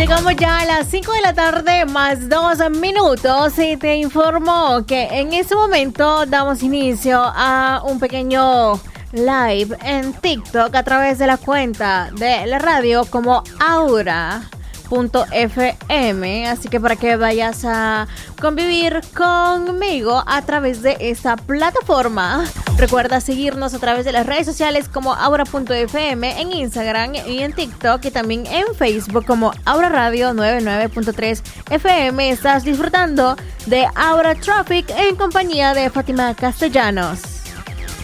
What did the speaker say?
Llegamos ya a las 5 de la tarde más 2 minutos y te informo que en este momento damos inicio a un pequeño live en TikTok a través de la cuenta de la radio como Aura.fm, así que para que vayas a convivir conmigo a través de esta plataforma. Recuerda seguirnos a través de las redes sociales como Aura.fm en Instagram y en TikTok y también en Facebook como Aura Radio 99.3 FM. Estás disfrutando de Aura Traffic en compañía de Fátima Castellanos.